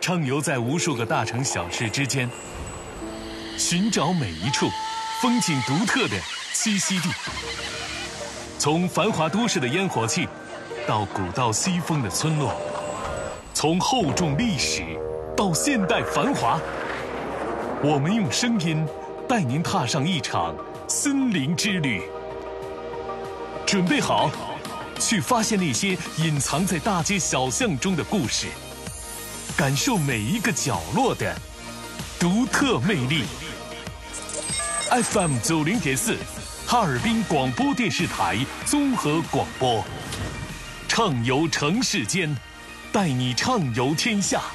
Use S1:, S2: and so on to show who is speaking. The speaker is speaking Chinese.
S1: 畅游在无数个大城小市之间，寻找每一处风景独特的栖息地。从繁华都市的烟火气，到古道西风的村落，从厚重历史到现代繁华，我们用声音带您踏上一场森林之旅。准备好，去发现那些隐藏在大街小巷中的故事，感受每一个角落的独特魅力。FM 90.4，哈尔滨广播电视台综合广播，畅游城市间，带你畅游天下。